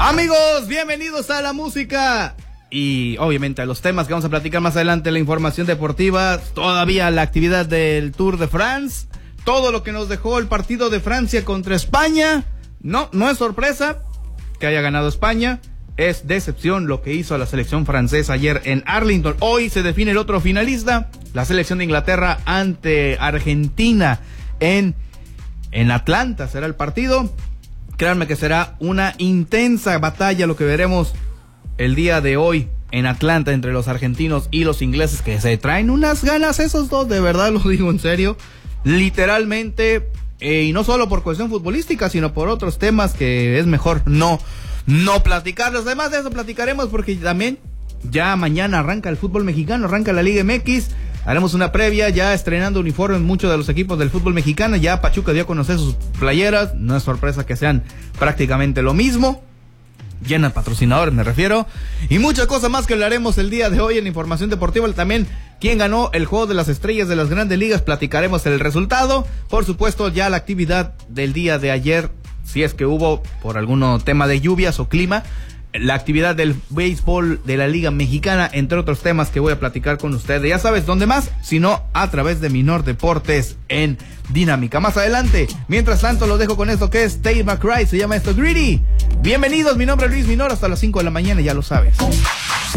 Amigos, bienvenidos a la música y obviamente a los temas que vamos a platicar más adelante, la información deportiva, todavía la actividad del Tour de France, todo lo que nos dejó el partido de Francia contra España. No es sorpresa que haya ganado España, es decepción lo que hizo a la selección francesa ayer en Arlington. Hoy se define el otro finalista, la selección de Inglaterra ante Argentina en Atlanta será el partido. Créanme que será una intensa batalla lo que veremos el día de hoy en Atlanta entre los argentinos y los ingleses, que se traen unas ganas esos dos, de verdad lo digo en serio, literalmente, y no solo por cuestión futbolística, sino por otros temas que es mejor no platicarlos. Además de eso platicaremos porque también ya mañana arranca el fútbol mexicano, arranca la Liga MX. Haremos una previa, ya estrenando uniformes muchos de los equipos del fútbol mexicano. Ya Pachuca dio a conocer sus playeras. No es sorpresa que sean prácticamente lo mismo. Llenan patrocinadores, me refiero. Y muchas cosas más que hablaremos el día de hoy en Información Deportiva. También quién ganó el Juego de las Estrellas de las Grandes Ligas. Platicaremos el resultado. Por supuesto, ya la actividad del día de ayer, si es que hubo por algún tema de lluvias o clima. La actividad del béisbol de la Liga Mexicana, entre otros temas que voy a platicar con ustedes. Ya sabes, ¿dónde más? Sino a través de Minor Deportes en Dinámica. Más adelante, mientras tanto, los dejo con esto que es Tate McRae, se llama esto Greedy. Bienvenidos, mi nombre es Luis Minor, hasta las 5 de la mañana, ya lo sabes.